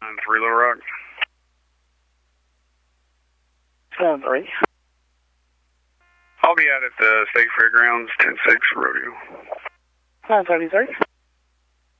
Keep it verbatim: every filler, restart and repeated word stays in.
nine three Little Rock. seven three. I'll be out at the State Fairgrounds, ten six Rodeo. nine thirty-three.